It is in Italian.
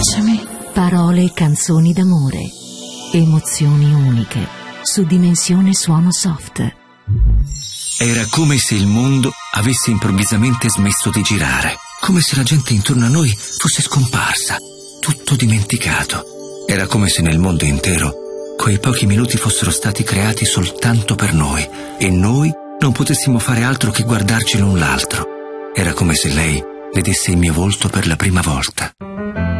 Baciami. Parole e canzoni d'amore. Emozioni uniche. Su Dimensione Suono Soft. Era come se il mondo avesse improvvisamente smesso di girare. Come se la gente intorno a noi fosse scomparsa. Tutto dimenticato. Era come se nel mondo intero quei pochi minuti fossero stati creati soltanto per noi e noi non potessimo fare altro che guardarci l'un l'altro. Era come se lei vedesse il mio volto per la prima volta.